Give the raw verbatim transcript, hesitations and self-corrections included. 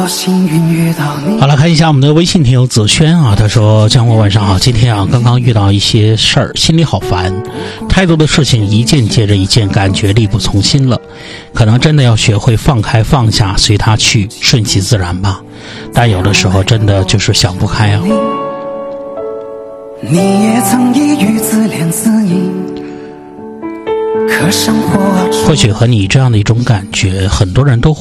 好了，看一下我们的微信听友子轩啊，他说：江火晚上好，今天啊刚刚遇到一些事儿，心里好烦，太多的事情一件接着一件，感觉力不从心了，可能真的要学会放开放下，随他去，顺其自然吧。但有的时候真的就是想不开啊。 你也曾一语自怜自饮，可生活或许和你这样的一种感觉，很多人都